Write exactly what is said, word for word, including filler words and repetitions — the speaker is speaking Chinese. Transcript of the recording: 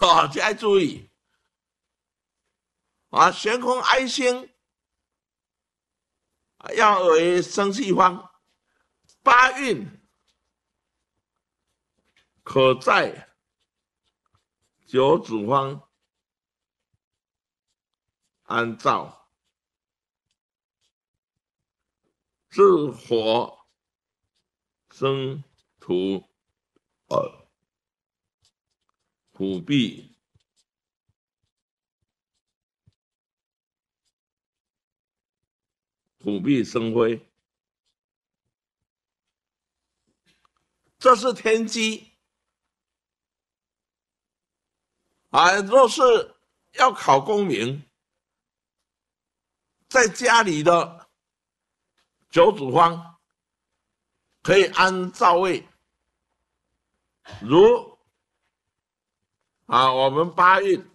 哦，要注意啊，悬空哀星要为生气方，八运可在九子方安照，自火生土耳，虎壁虎壁生辉，这是天机啊！若是要考功名，在家里的九子方可以安照位，如啊，我们八运